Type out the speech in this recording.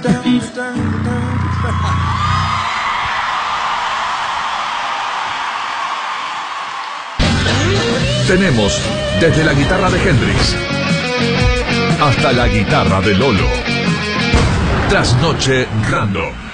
Tenemos desde la guitarra de Hendrix hasta la guitarra de Lolo. Trasnoche Random.